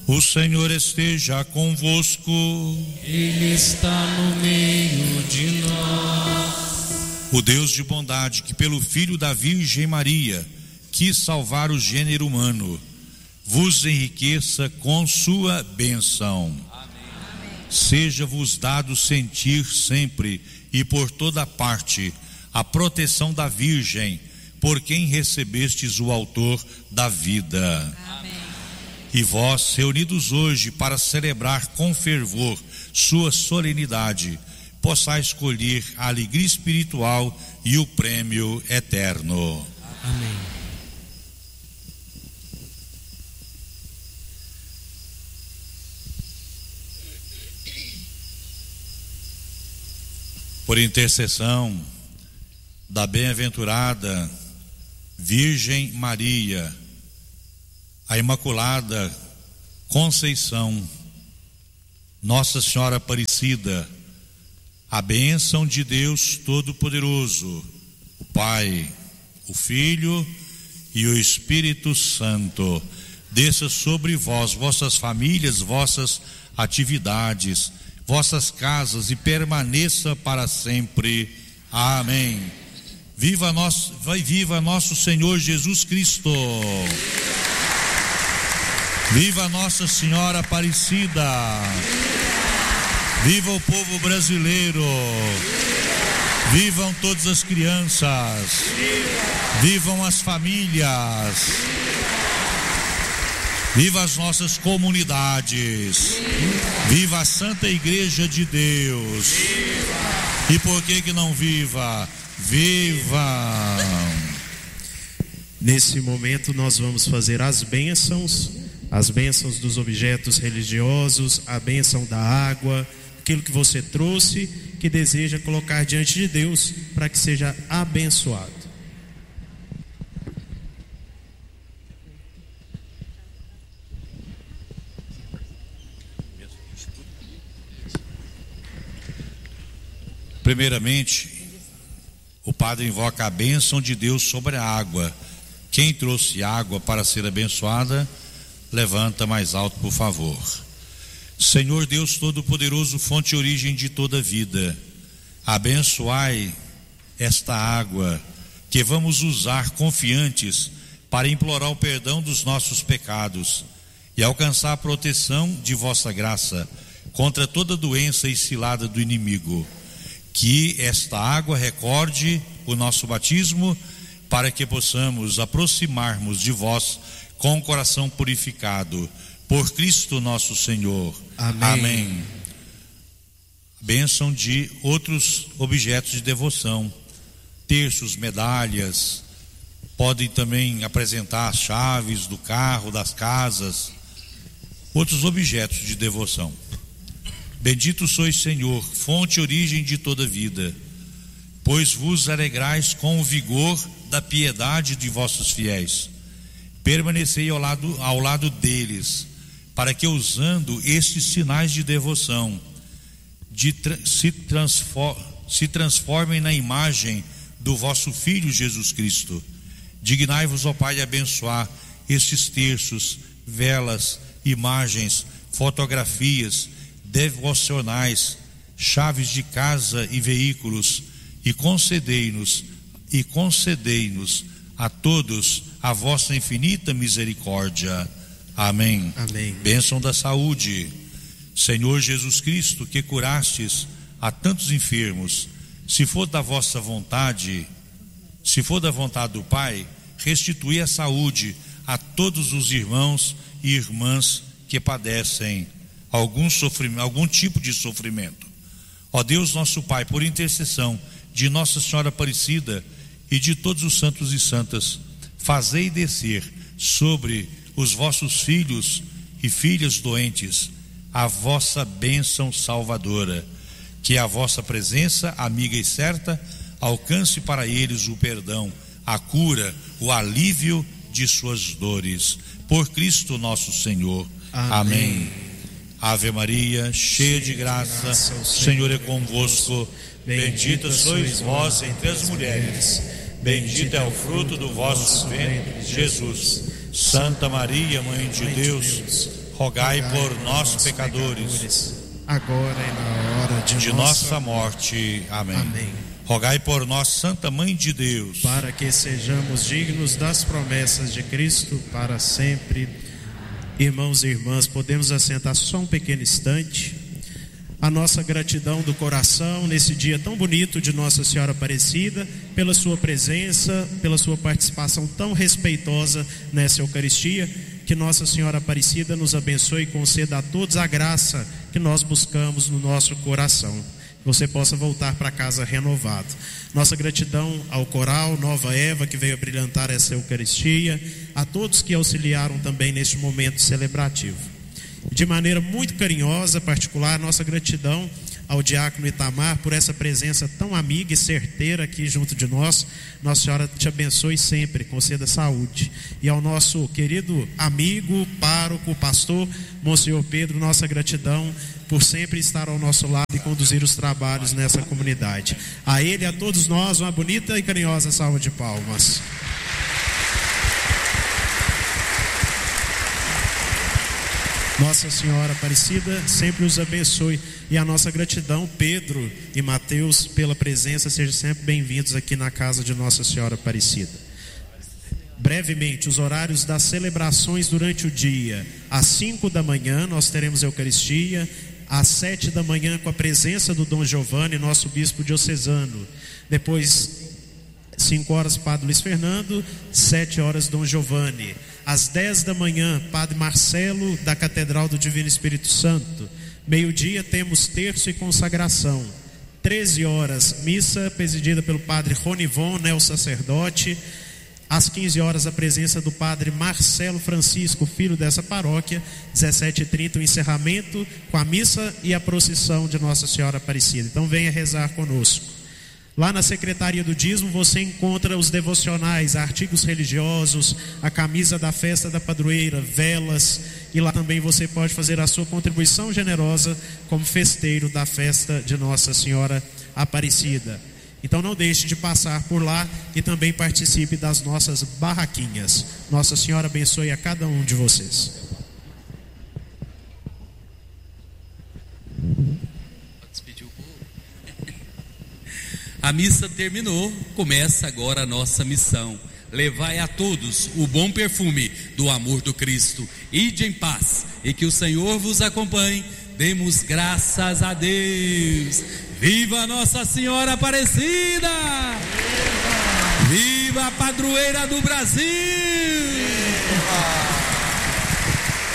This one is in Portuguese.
O Senhor esteja convosco. Ele está no meio de nós. O Deus de bondade, que pelo Filho da Virgem Maria quis salvar o gênero humano, vos enriqueça com sua bênção. Amém. Seja-vos dado sentir sempre e por toda parte a proteção da Virgem, por quem recebestes o autor da vida. Amém. E vós, reunidos hoje para celebrar com fervor sua solenidade, possais escolher a alegria espiritual e o prêmio eterno. Amém. Por intercessão da bem-aventurada Virgem Maria, a Imaculada Conceição, Nossa Senhora Aparecida, a bênção de Deus Todo-Poderoso, o Pai, o Filho e o Espírito Santo, desça sobre vós, vossas famílias, vossas atividades, vossas casas e permaneça para sempre. Amém. Viva nosso Senhor Jesus Cristo. Viva Nossa Senhora Aparecida. Viva o povo brasileiro. Vivam todas as crianças. Vivam as famílias. Viva as nossas comunidades. Viva a Santa Igreja de Deus. E por que não viva? Viva! Nesse momento nós vamos fazer as bênçãos dos objetos religiosos, a bênção da água, aquilo que você trouxe, que deseja colocar diante de Deus para que seja abençoado. Primeiramente, o padre invoca a bênção de Deus sobre a água. Quem trouxe água para ser abençoada, levanta mais alto, por favor. Senhor Deus Todo-Poderoso, fonte e origem de toda vida, abençoai esta água que vamos usar confiantes para implorar o perdão dos nossos pecados e alcançar a proteção de vossa graça contra toda doença e cilada do inimigo. Que esta água recorde o nosso batismo, para que possamos aproximarmos de vós com o coração purificado, por Cristo nosso Senhor. Amém. Amém. Bênção de outros objetos de devoção, terços, medalhas, podem também apresentar as chaves do carro, das casas, outros objetos de devoção. Bendito sois, Senhor, fonte e origem de toda vida, pois vos alegrais com o vigor da piedade de vossos fiéis. Permanecei ao lado deles, para que, usando estes sinais de devoção, se transformem na imagem do vosso Filho Jesus Cristo. Dignai-vos, ó Pai, abençoar estes terços, velas, imagens, fotografias, devocionais, chaves de casa e veículos, e concedei-nos a todos a vossa infinita misericórdia. Amém. Amém. Bênção da saúde. Senhor Jesus Cristo, que curastes a tantos enfermos, se for da vontade do Pai, restitui a saúde a todos os irmãos e irmãs que padecem algum tipo de sofrimento. Ó Deus nosso Pai, por intercessão de Nossa Senhora Aparecida e de todos os santos e santas, fazei descer sobre os vossos filhos e filhas doentes a vossa bênção salvadora, que a vossa presença amiga e certa alcance para eles o perdão, a cura, o alívio de suas dores, por Cristo nosso Senhor. Amém. Ave Maria, cheia de graça, o Senhor é convosco. Bendita sois vós entre as mulheres, bendito é o fruto do vosso ventre, Jesus. Santa Maria, Mãe de Deus, rogai por nós, pecadores, agora e na hora de nossa morte. Amém. Amém. Rogai por nós, Santa Mãe de Deus, para que sejamos dignos das promessas de Cristo para sempre. Irmãos e irmãs, podemos assentar só um pequeno instante. A nossa gratidão do coração nesse dia tão bonito de Nossa Senhora Aparecida, pela sua presença, pela sua participação tão respeitosa nessa Eucaristia. Que Nossa Senhora Aparecida nos abençoe e conceda a todos a graça que nós buscamos no nosso coração. Que você possa voltar para casa renovado. Nossa gratidão ao coral Nova Eva, que veio a brilhantar essa Eucaristia, a todos que auxiliaram também neste momento celebrativo. De maneira muito carinhosa, particular, nossa gratidão ao diácono Itamar por essa presença tão amiga e certeira aqui junto de nós. Nossa Senhora te abençoe sempre, conceda saúde. E ao nosso querido amigo, pároco, pastor, Monsenhor Pedro, nossa gratidão por sempre estar ao nosso lado e conduzir os trabalhos nessa comunidade. A ele e a todos nós, uma bonita e carinhosa salva de palmas. Nossa Senhora Aparecida sempre os abençoe. E a nossa gratidão, Pedro e Mateus, pela presença, sejam sempre bem-vindos aqui na casa de Nossa Senhora Aparecida. Brevemente, os horários das celebrações durante o dia. Às 5 da manhã nós teremos Eucaristia. Às 7 da manhã com a presença do Dom Giovanni, nosso bispo diocesano. Depois 5 horas Padre Luiz Fernando, 7 horas Dom Giovanni. Às 10 da manhã, Padre Marcelo, da Catedral do Divino Espírito Santo. Meio-dia temos terço e consagração. 13 horas, missa presidida pelo Padre Ronivon, neo-sacerdote. Às 15 horas, a presença do Padre Marcelo Francisco, filho dessa paróquia. 17h30, o encerramento com a missa e a procissão de Nossa Senhora Aparecida. Então venha rezar conosco. Lá na Secretaria do Dízimo você encontra os devocionais, artigos religiosos, a camisa da festa da padroeira, velas, e lá também você pode fazer a sua contribuição generosa como festeiro da festa de Nossa Senhora Aparecida. Então não deixe de passar por lá e também participe das nossas barraquinhas. Nossa Senhora abençoe a cada um de vocês. A missa terminou, começa agora a nossa missão. Levai a todos o bom perfume do amor do Cristo. Ide em paz e que o Senhor vos acompanhe. Demos graças a Deus. Viva Nossa Senhora Aparecida! Viva a padroeira do Brasil!